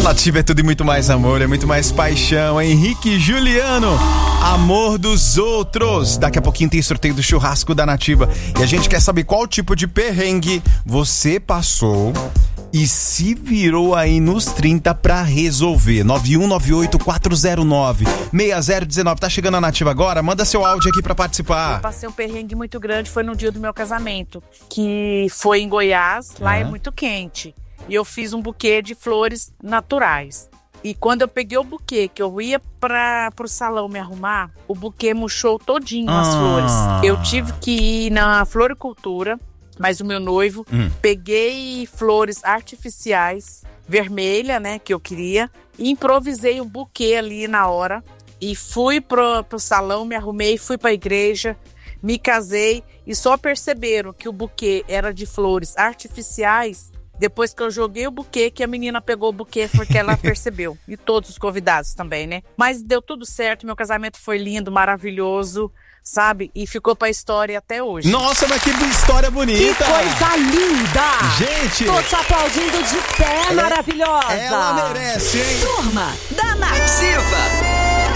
Nativa é tudo e muito mais amor, é muito mais paixão. Henrique e Juliano, amor dos outros. Daqui a pouquinho tem sorteio do churrasco da Nativa. E a gente quer saber qual tipo de perrengue você passou e se virou aí nos 30 pra resolver. 9198-409-6019. Tá chegando a Nativa agora? Manda seu áudio aqui pra participar. Eu passei um perrengue muito grande, foi no dia do meu casamento, que foi em Goiás. Lá é muito quente. E eu fiz um buquê de flores naturais. E quando eu peguei o buquê, que eu ia pro salão me arrumar, o buquê murchou todinho as flores. Eu tive que ir na floricultura, mas o meu noivo, peguei flores artificiais, vermelha, né, que eu queria, e improvisei um buquê ali na hora. E fui pro salão, me arrumei, fui pra igreja, me casei, e só perceberam que o buquê era de flores artificiais depois que eu joguei o buquê, que a menina pegou o buquê, porque ela percebeu. E todos os convidados também, né? Mas deu tudo certo, meu casamento foi lindo, maravilhoso, sabe? E ficou pra história até hoje. Nossa, mas que história bonita! Que coisa linda! Gente! Todos aplaudindo de pé, maravilhosa! Ela merece, hein? Turma da Nativa!